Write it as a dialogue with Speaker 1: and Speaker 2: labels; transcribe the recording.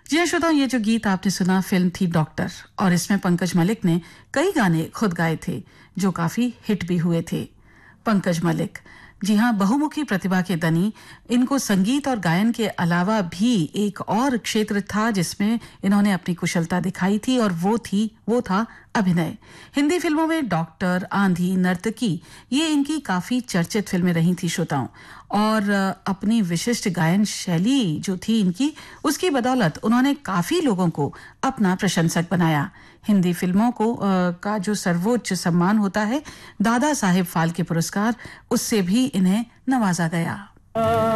Speaker 1: जी श्रोताओं, ये जो गीत आपने सुना फिल्म थी डॉक्टर, और इसमें पंकज मलिक ने कई गाने खुद गाए थे जो काफी हिट भी हुए थे। पंकज मलिक, जी हाँ, बहुमुखी प्रतिभा के धनी। इनको संगीत और गायन के अलावा भी एक और क्षेत्र था जिसमें इन्होंने अपनी कुशलता दिखाई थी, और वो था अभिनय। हिंदी फिल्मों में डॉक्टर, आंधी, नर्तकी, ये इनकी काफी चर्चित फिल्में रही थी श्रोताओं। और अपनी विशिष्ट गायन शैली जो थी इनकी, उसकी बदौलत उन्होंने काफी लोगों को अपना प्रशंसक बनाया। हिंदी फिल्मों का जो सर्वोच्च सम्मान होता है, दादा साहेब फाल्के पुरस्कार, उससे भी इन्हें नवाजा गया।